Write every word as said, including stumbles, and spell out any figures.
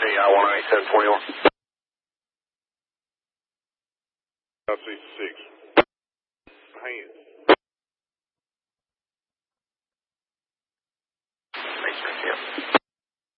I one eighty-seven twenty-one. South sixty-six. Hands. Thanks, man. Yeah.